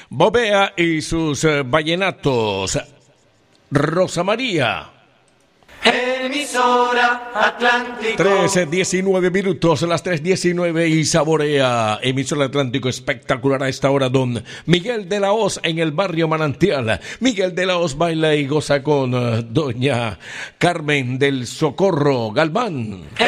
Bobea y sus vallenatos. Rosa María. Emisora Atlántico. 3:19 minutos, las 3:19 y saborea. Emisora Atlántico espectacular a esta hora, don Miguel de la Hoz en el barrio Manantial. Miguel de la Hoz baila y goza con doña Carmen del Socorro Galván.